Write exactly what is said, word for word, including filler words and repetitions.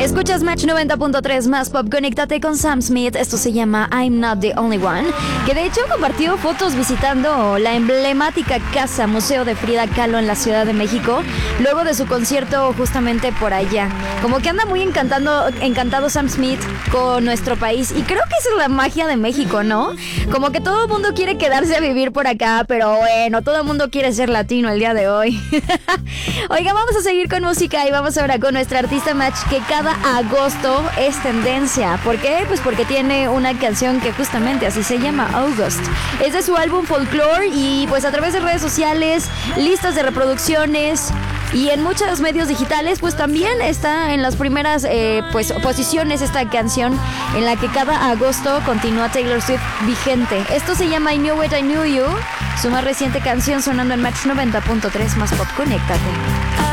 Escuchas Match noventa punto tres más Pop. Conéctate con Sam Smith. Esto se llama I'm Not the Only One, que de hecho compartió fotos visitando la emblemática casa museo de Frida Kahlo en la Ciudad de México, luego de su concierto justamente por allá. Como que anda muy encantando, encantado Sam Smith con nuestro país, y creo que esa es la magia de México, ¿no? Como que todo el mundo quiere quedarse a vivir por acá, pero bueno, todo el mundo quiere ser latino el día de hoy. Oiga, vamos a seguir con música y vamos ahora con nuestra artista Match, que cada agosto es tendencia. ¿Por qué? Pues porque tiene una canción que justamente así se llama, August. Es de su álbum Folklore, y pues a través de redes sociales, listas de reproducciones y en muchos medios digitales, pues también está en las primeras eh, pues posiciones esta canción, en la que cada agosto continúa Taylor Swift vigente. Esto se llama I Knew It, I Knew You, su más reciente canción sonando en Match noventa punto tres más Pop. Conéctate.